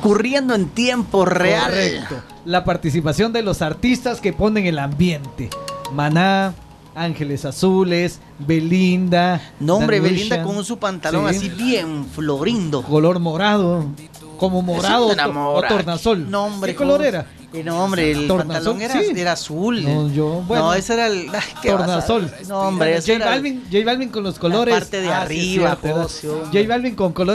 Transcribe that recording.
ocurriendo en tiempo real. Correcto. La participación de los artistas que ponen el ambiente. Maná, Ángeles Azules, Belinda. No, hombre, Dan Belinda Ocean. con su pantalón Sí. así bien florindo. Color morado. Como morado Eso me o enamora. tornasol. No, hombre, ¿Qué color ¿cómo? era? No, hombre, el ¿Tornasol? pantalón era, Sí. era azul. Bueno, No, ese era el... ay, ¿qué vas a- tornasol. No, hombre, ese J era el- Balvin con los colores. parte de sí, arriba, cierto, era José, hombre. J Balvin con colores.